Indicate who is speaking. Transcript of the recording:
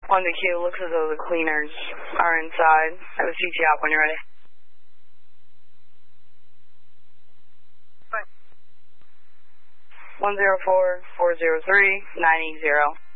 Speaker 1: On the queue, looks as though the cleaners are inside. Have a CT op when you're ready. 104-403-980.